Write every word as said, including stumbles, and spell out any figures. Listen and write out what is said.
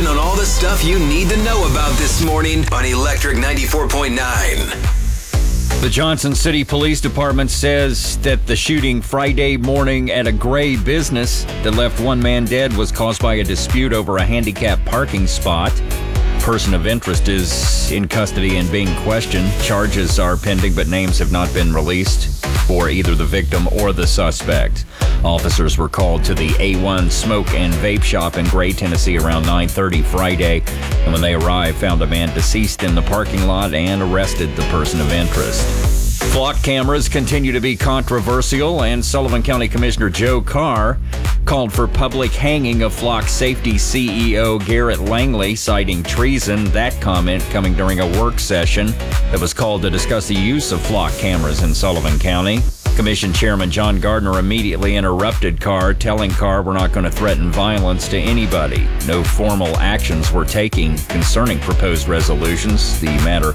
information on all the stuff you need to know about this morning on Electric ninety-four point nine. The Johnson City Police Department says that the shooting Friday morning at a Gray business that left one man dead was caused by a dispute over a handicapped parking spot. Person of interest is in custody and being questioned. Charges are pending, but names have not been released for either the victim or the suspect. Officers were called to the A one Smoke and Vape Shop in Gray, Tennessee around nine thirty Friday, and when they arrived, found a man deceased in the parking lot and arrested the person of interest. Flock cameras continue to be controversial, and Sullivan County Commissioner Joe Carr called for public hanging of Flock Safety C E O Garrett Langley, citing treason. That comment coming during a work session that was called to discuss the use of Flock cameras in Sullivan County. Commission Chairman John Gardner immediately interrupted Carr, telling Carr we're not going to threaten violence to anybody. No formal actions were taken concerning proposed resolutions. The matter